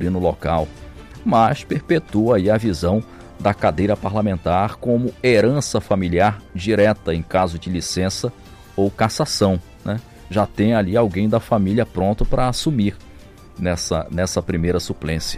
cumprir no local, mas perpetua aí a visão da cadeira parlamentar como herança familiar direta em caso de licença ou cassação, né? Já tem ali alguém da família pronto para assumir nessa primeira suplência.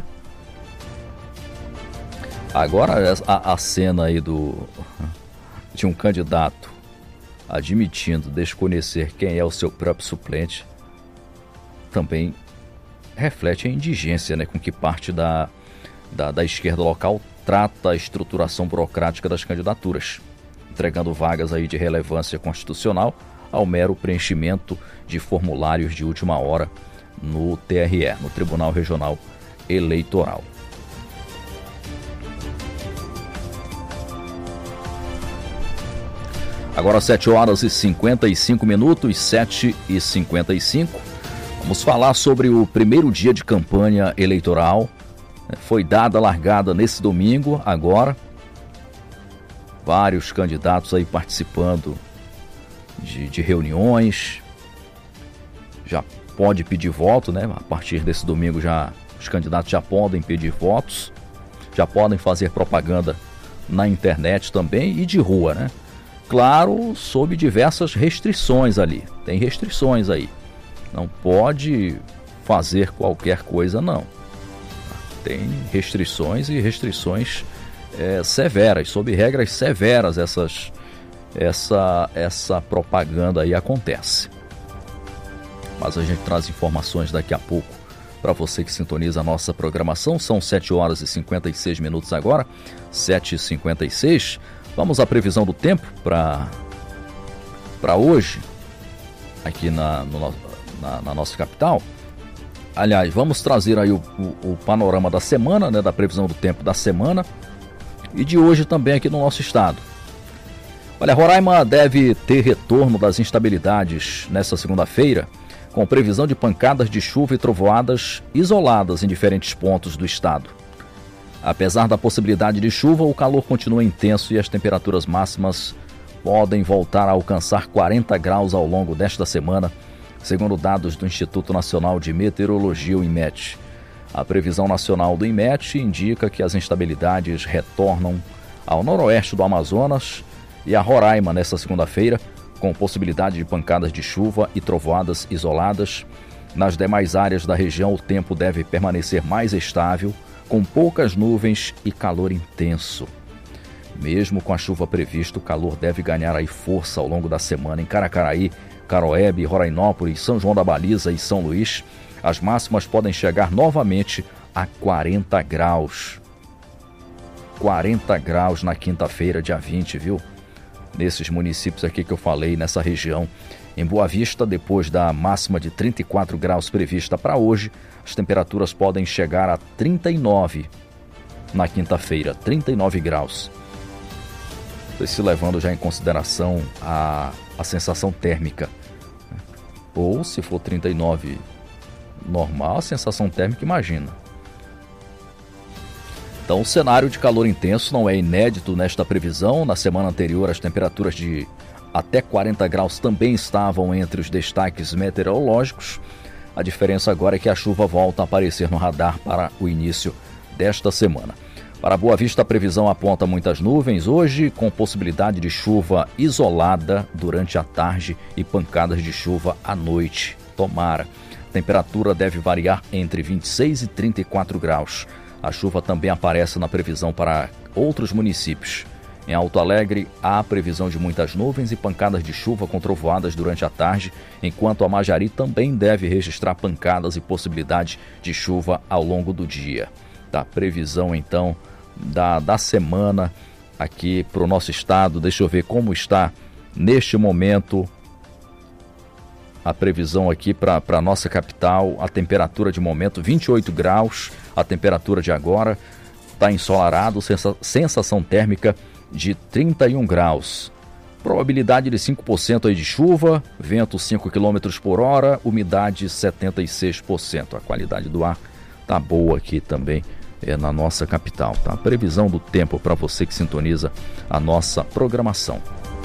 Agora a cena aí de um candidato admitindo desconhecer quem é o seu próprio suplente também reflete a indigência, né, com que parte da esquerda local trata a estruturação burocrática das candidaturas, entregando vagas aí de relevância constitucional ao mero preenchimento de formulários de última hora no TRE, no Tribunal Regional Eleitoral. Agora 7 horas e 55 minutos, 7h55. Vamos falar sobre o primeiro dia de campanha eleitoral. Foi dada a largada nesse domingo, agora. Vários candidatos aí participando de reuniões. Já pode pedir voto, né? A partir desse domingo os candidatos já podem pedir votos. Já podem fazer propaganda na internet também e de rua, né? Claro, sob diversas restrições ali. Tem restrições aí. Não pode fazer qualquer coisa, não. Tem restrições e restrições severas, sob regras severas essa propaganda aí acontece. Mas a gente traz informações daqui a pouco para você que sintoniza a nossa programação. São 7 horas e 56 minutos agora, 7h56. Vamos à previsão do tempo para hoje, aqui na nossa capital. Aliás, vamos trazer aí o panorama da semana, né, da previsão do tempo da semana e de hoje também aqui no nosso estado. Olha, Roraima deve ter retorno das instabilidades nesta segunda-feira, com previsão de pancadas de chuva e trovoadas isoladas em diferentes pontos do estado. Apesar da possibilidade de chuva, o calor continua intenso e as temperaturas máximas podem voltar a alcançar 40 graus ao longo desta semana, segundo dados do Instituto Nacional de Meteorologia, o INMET. A previsão nacional do INMET indica que as instabilidades retornam ao noroeste do Amazonas e a Roraima nesta segunda-feira, com possibilidade de pancadas de chuva e trovoadas isoladas. Nas demais áreas da região, o tempo deve permanecer mais estável, com poucas nuvens e calor intenso. Mesmo com a chuva prevista, o calor deve ganhar aí força ao longo da semana em Caracaraí, Caroebe, Rorainópolis, São João da Baliza e São Luís. As máximas podem chegar novamente a 40 graus. 40 graus na quinta-feira, dia 20, viu? Nesses municípios aqui que eu falei, nessa região. Em Boa Vista, depois da máxima de 34 graus prevista para hoje, as temperaturas podem chegar a 39 na quinta-feira, 39 graus. Se levando já em consideração a sensação térmica. Ou se for 39 normal, a sensação térmica, imagina. Então, o cenário de calor intenso não é inédito nesta previsão. Na semana anterior, as temperaturas de até 40 graus também estavam entre os destaques meteorológicos. A diferença agora é que a chuva volta a aparecer no radar para o início desta semana. Para Boa Vista, a previsão aponta muitas nuvens hoje, com possibilidade de chuva isolada durante a tarde e pancadas de chuva à noite. Tomara. A temperatura deve variar entre 26 e 34 graus. A chuva também aparece na previsão para outros municípios. Em Alto Alegre, há previsão de muitas nuvens e pancadas de chuva com trovoadas durante a tarde, enquanto a Majari também deve registrar pancadas e possibilidade de chuva ao longo do dia. Tá, previsão então da semana aqui para o nosso estado. Deixa eu ver como está neste momento a previsão aqui para a nossa capital. A temperatura de momento 28 graus, a temperatura de agora está ensolarado, sensação térmica de 31 graus. Probabilidade de 5% aí de chuva, vento 5 km por hora, umidade 76%. A qualidade do ar tá boa aqui também na nossa capital, tá? Previsão do tempo para você que sintoniza a nossa programação.